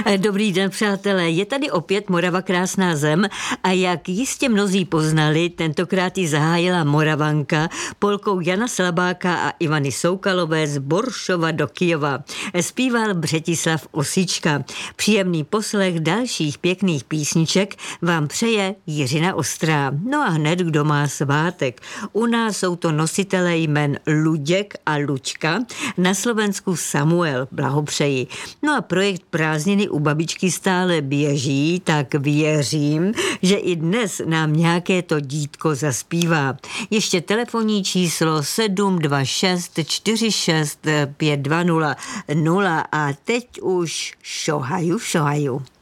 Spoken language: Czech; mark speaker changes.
Speaker 1: Dobrý den, přátelé. Je tady opět Morava krásná zem a jak jistě mnozí poznali, tentokrát ji zahájila Moravanka polkou Jana Slabáka a Ivany Soukalové z Boršova do Kyjova. Zpíval Břetislav Osička. Příjemný poslech dalších pěkných písniček vám přeje Jiřina Ostrá. No a hned kdo má svátek. U nás jsou to nositelé jmen Luděk a Luďka, na Slovensku Samuel, blahopřeji. No a projekt Prázdniny u babičky stále běží, tak věřím, že i dnes nám nějaké to dítko zaspívá. Ještě telefonní číslo 726 46 520 0 a teď už šohaju.